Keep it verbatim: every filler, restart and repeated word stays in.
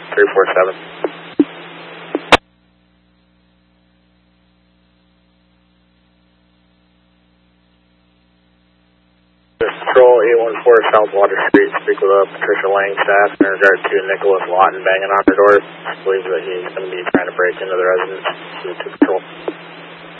three four seven. Patrol eight one four South Water Street, speak with uh, Patricia Lang staff in regard to Nicholas Lawton banging on her door. Believes that he's going to be trying to break into the residence to patrol.